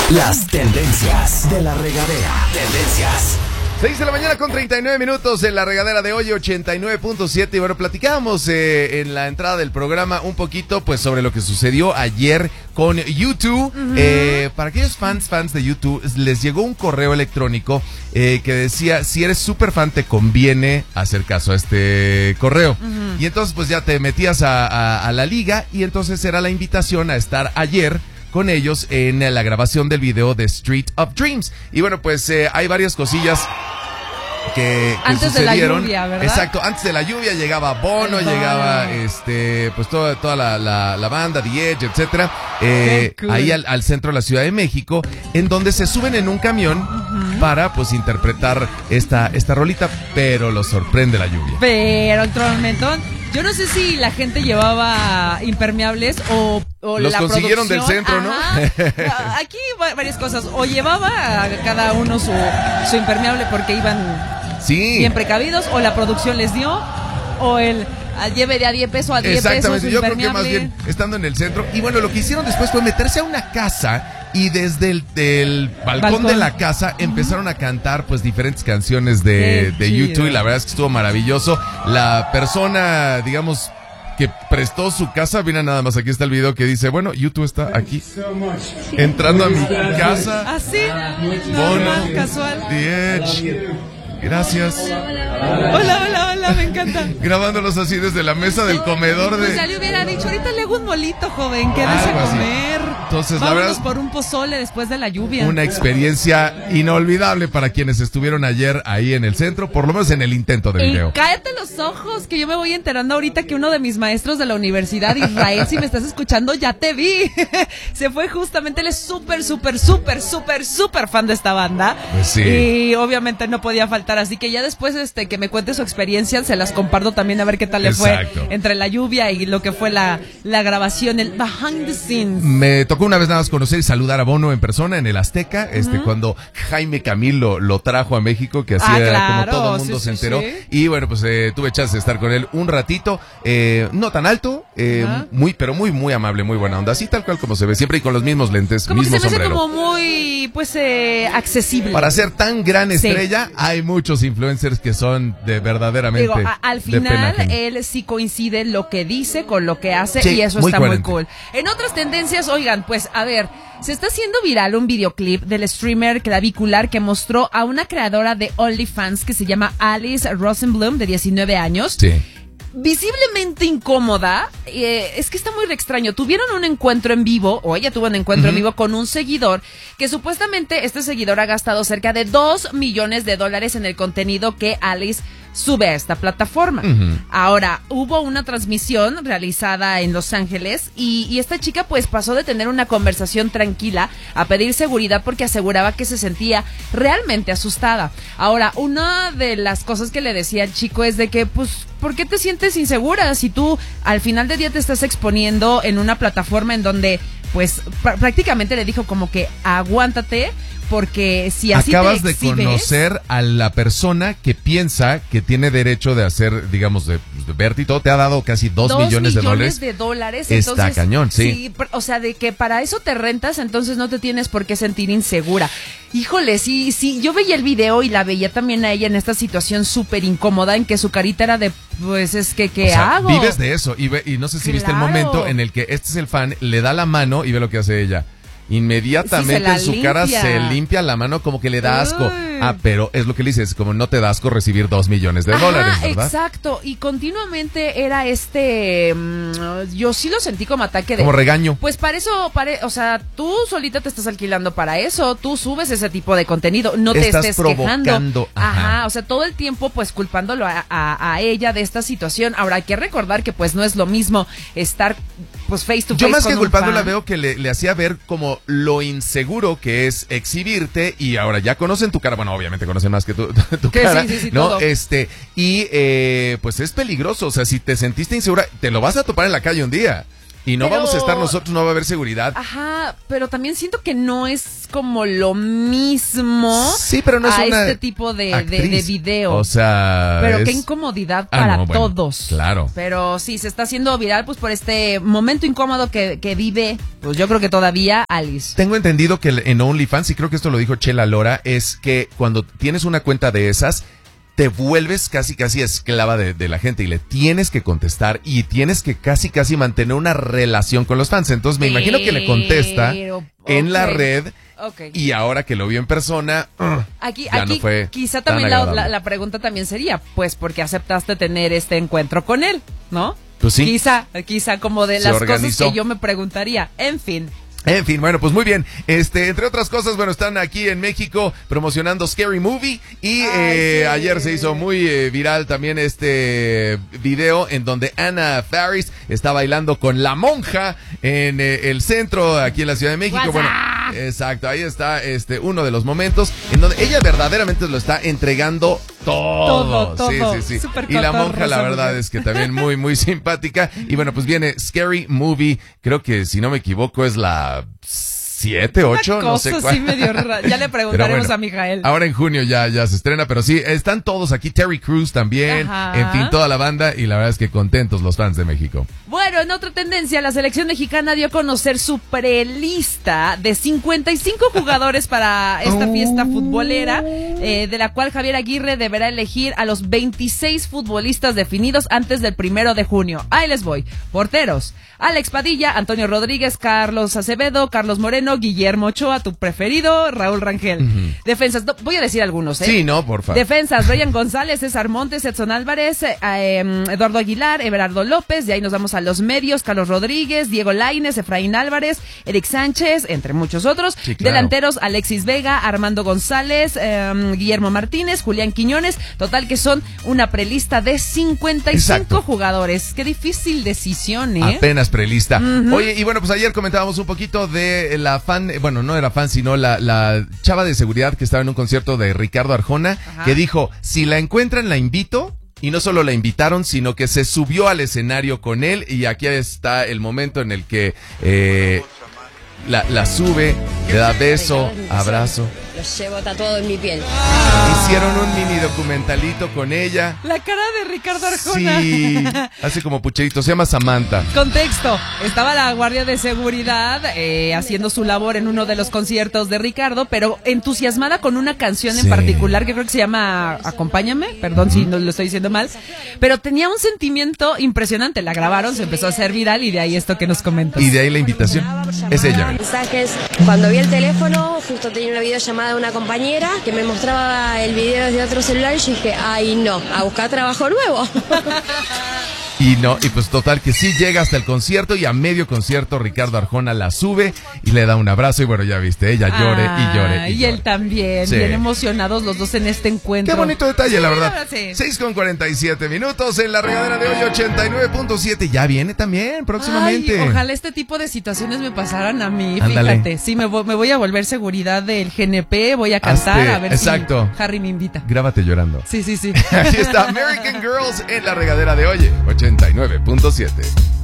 Las tendencias de la regadera. Tendencias. 6 de la mañana con 39 minutos en la regadera de hoy, 89.7. Y bueno, platicábamos en la entrada del programa un poquito pues sobre lo que sucedió ayer con YouTube. Para aquellos fans de YouTube, les llegó un correo electrónico que decía, si eres súper fan te conviene hacer caso a este correo. Y entonces pues ya te metías a la liga y entonces era la invitación a estar ayer con ellos en la grabación del video de Street of Dreams. Y bueno, pues hay varias cosillas que antes sucedieron. de la lluvia, ¿verdad? Exacto, antes de la lluvia llegaba Bono, llegaba pues toda la banda, The Edge, etcétera, cool. Ahí al centro de la Ciudad de México, en donde se suben en un camión para pues interpretar esta rolita, pero los sorprende la lluvia. Pero el tormentón, yo no sé si la gente llevaba impermeables o los la consiguieron del centro, ¿no? Aquí varias cosas, o llevaba a cada uno su impermeable porque iban bien precavidos, o la producción les dio, o lleve de a 10 pesos a 10 pesos. Exactamente, yo creo que más bien estando en el centro. Y bueno, lo que hicieron después fue meterse a una casa y desde el balcón de la casa empezaron a cantar pues diferentes canciones de YouTube, y la verdad es que estuvo maravilloso. La persona, digamos, que prestó su casa, mira nada más, aquí está el video que dice, bueno, YouTube está aquí, entrando a mi casa. ¿Así? Bono, casual. The Edge, gracias. Hola, me encanta. Grabándolos así desde la mesa del comedor de... Pues ya le hubiera dicho, ahorita le hago un molito, joven, quédese a comer. Entonces, vámonos, la verdad, por un pozole después de la lluvia. Una experiencia inolvidable para quienes estuvieron ayer ahí en el centro, por lo menos en el intento del video. Cállate los ojos, que yo me voy enterando ahorita que uno de mis maestros de la universidad, Israel, si me estás escuchando, ya te vi. Se fue justamente, él es súper fan de esta banda. Pues sí. Y obviamente no podía faltar, así que ya después que me cuente su experiencia, se las comparto también a ver qué tal le fue entre la lluvia y lo que fue la grabación, el behind the scenes. Me tocó una vez nada más conocer y saludar a Bono en persona en el Azteca, cuando Jaime Camil lo trajo a México, que hacía como todo el mundo se enteró. Y bueno, pues tuve chance de estar con él un ratito, no tan alto, pero muy amable, muy buena onda, así tal cual como se ve siempre, y con los mismos lentes, como mismo que se me hace sombrero. como muy, accesible. Para ser tan gran estrella, hay muchos influencers que son de verdaderamente. Digo, al final, él sí coincide lo que dice con lo que hace, y eso muy está coherente. muy cool. En otras tendencias, oigan, pues a ver, se está haciendo viral un videoclip del streamer clavicular que mostró a una creadora de OnlyFans que se llama Alice Rosenblum, de 19 años. Sí. Visiblemente incómoda, es que está muy extraño. Tuvieron un encuentro en vivo, o ella tuvo un encuentro en vivo con un seguidor, que supuestamente este seguidor ha gastado cerca de $2 millones en el contenido que Alice sube a esta plataforma. Ahora, hubo una transmisión realizada en Los Ángeles y esta chica pues pasó de tener una conversación tranquila a pedir seguridad porque aseguraba que se sentía realmente asustada. Ahora, una de las cosas que le decía al chico es de que pues, ¿por qué te sientes insegura si tú al final del día te estás exponiendo en una plataforma en donde pues prácticamente le dijo como que aguántate? Porque si así acabas te exhibes, de conocer a la persona que piensa que tiene derecho de hacer, digamos, de verte y todo, te ha dado casi $2 millones de dólares. Entonces, está cañón, sí. O sea, de que para eso te rentas, entonces no te tienes por qué sentir insegura. Híjole, sí, yo veía el video y la veía también a ella en esta situación súper incómoda, en que su carita era de, pues es que, ¿qué hago? Vives de eso, y no sé si viste el momento en el que este es el fan, le da la mano y ve lo que hace ella. Inmediatamente en su cara se limpia la mano, como que le da asco. Pero es lo que le dices, como no te da asco recibir $2 millones, ¿verdad? Exacto, y continuamente era yo sí lo sentí como ataque de... Como regaño. Pues para eso, o sea, tú solita te estás alquilando para eso, tú subes ese tipo de contenido, no te estés quejando. O sea, todo el tiempo pues culpándolo a ella de esta situación. Ahora hay que recordar que pues no es lo mismo estar pues face to face. Yo más que la culpándola veo que le hacía ver como lo inseguro que es exhibirte, y ahora ya conocen tu cara, bueno, obviamente conocen más que tu cara, sí, ¿no? Todo. Pues es peligroso, o sea, si te sentiste insegura, te lo vas a topar en la calle un día. Y no Pero- vamos a estar nosotros, no va a haber seguridad. Ajá, pero también siento que no es como lo mismo Sí, pero no es a una este tipo de actriz. video. O sea, Pero qué es- incomodidad para no, bueno, todos. claro. Pero sí, se está haciendo viral pues por este momento incómodo que vive, pues yo creo que todavía Alice. Tengo entendido que en OnlyFans, y creo que esto lo dijo Chela Lora, es que cuando tienes una cuenta de esas, te vuelves casi esclava de la gente y le tienes que contestar y tienes que casi mantener una relación con los fans. Entonces me imagino que le contesta Pero, en la ok. red Ok. y ahora que lo vio en persona, Aquí ya no fue quizá tan también agradable. la pregunta también sería, pues, ¿por qué aceptaste tener este encuentro con él? ¿No? Pues sí. Quizá como de Se las cosas organizó. que yo me preguntaría. En fin. En fin, bueno, pues muy bien. Entre otras cosas, bueno, están aquí en México promocionando Scary Movie y Ay, sí. ayer se hizo muy viral también este video en donde Anna Faris está bailando con la monja en el centro aquí en la Ciudad de México. What's Bueno, up? exacto, ahí está uno de los momentos en donde ella verdaderamente lo está entregando todo. Todo. Sí. Súper Y la cotorra monja, la esa verdad mujer. es que también muy simpática. Y bueno, pues viene Scary Movie, creo que si no me equivoco es la 7, 8, no sé Cosa cuál. así medio rara. Ya le preguntaremos Pero bueno, a Mijael. Ahora en junio ya se estrena, pero sí, están todos aquí, Terry Crews también, Ajá. en fin, toda la banda, y la verdad es que contentos los fans de México. Bueno, en otra tendencia, la selección mexicana dio a conocer su prelista de 55 jugadores para esta fiesta futbolera, de la cual Javier Aguirre deberá elegir a los 26 futbolistas definidos antes del 1 de junio. Ahí les voy. Porteros: Alex Padilla, Antonio Rodríguez, Carlos Acevedo, Carlos Moreno, Guillermo Ochoa, tu preferido, Raúl Rangel. Defensas, voy a decir algunos, ¿eh? Sí, no, por favor. Defensas: Brian González, César Montes, Edson Álvarez, Eduardo Aguilar, Everardo López. De ahí nos vamos a los medios: Carlos Rodríguez, Diego Lainez, Efraín Álvarez, Eric Sánchez, entre muchos otros. Sí, claro. Delanteros: Alexis Vega, Armando González, Guillermo Martínez, Julián Quiñones. Total que son una prelista de 55 Exacto. jugadores. Qué difícil decisión, ¿eh? Apenas prelista. Oye, y bueno, pues ayer comentábamos un poquito de la fan, bueno, no era fan, sino la chava de seguridad que estaba en un concierto de Ricardo Arjona, Ajá. que dijo, si la encuentran, la invito. Y no solo la invitaron, sino que se subió al escenario con él. Y aquí está el momento en el que la sube, le da beso, abrazo. Los llevo tatuado en mi piel. Hicieron un mini documentalito con ella. La cara de Ricardo Arjona. Sí, hace como pucherito, se llama Samantha. Contexto: estaba la guardia de seguridad haciendo su labor en uno de los conciertos de Ricardo, pero entusiasmada con una canción en Sí. particular que creo que se llama Acompáñame, perdón si no lo estoy diciendo mal, pero tenía un sentimiento impresionante. La grabaron, se empezó a hacer viral y de ahí esto que nos comentas. Y de ahí la invitación. Es ella. Mensajes. Cuando vi el teléfono, justo tenía una videollamada de una compañera que me mostraba el video desde otro celular y yo dije, ay no, a buscar trabajo nuevo. Y no, y pues total que sí llega hasta el concierto y a medio concierto Ricardo Arjona la sube y le da un abrazo y bueno, ya viste, ella llore y llore. Y él también, Sí. bien emocionados los dos en este encuentro. Qué bonito detalle, Sí, la verdad. sí. 6:47 minutos en la regadera de hoy, 89.7. Ya viene también próximamente. Ay, ojalá este tipo de situaciones me pasaran a mí, Ándale. fíjate. Sí, me voy a volver seguridad del GNP, voy a cantar, Hazte, a ver exacto. si Harry me invita. Grábate llorando. Sí. Aquí está American Girls en la regadera de hoy, 89.7.